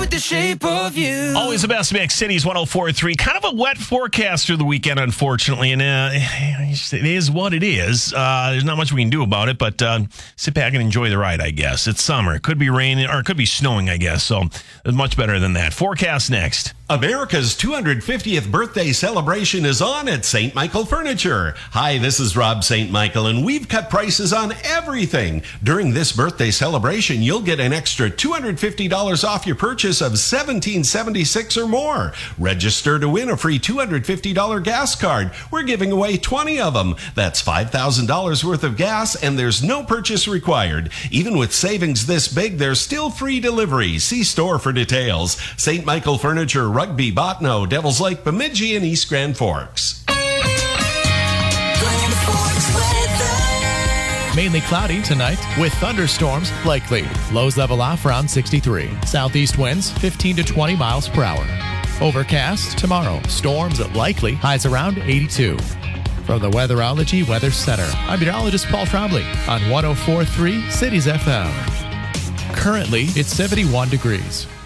with the shape of you. Always the best mix. Cities 104.3. Kind of a wet forecast through the weekend, unfortunately, and it is what it is. There's not much we can do about it, but sit back and enjoy the ride, I guess. It's summer. It could be raining, or it could be snowing, I guess, so it's much better than that. Forecast next. America's 250th birthday celebration is on at St. Michael Furniture. Hi, this is Rob St. Michael, and we've cut prices on everything. During this birthday celebration, you'll get an extra $250 off your purchase of $17.76 or more. Register to win a free $250 gas card. We're giving away 20 of them. That's $5,000 worth of gas, and there's no purchase required. Even with savings this big, there's still free delivery. See store for details. St. Michael Furniture, Rugby, Botno, Devils Lake, Bemidji, and East Grand Forks. Mainly cloudy tonight with thunderstorms likely. Lows level off around 63. Southeast winds 15 to 20 miles per hour. Overcast tomorrow. Storms likely. Highs around 82. From the Weatherology Weather Center, I'm meteorologist Paul Trombley on 104.3 Cities FM. Currently, it's 71 degrees.